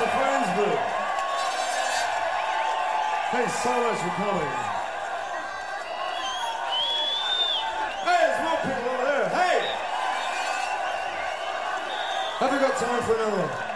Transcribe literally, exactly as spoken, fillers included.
to Friendsburg. Thanks so much for coming. Hey, there's more people over there. Hey! Have we got time for another one?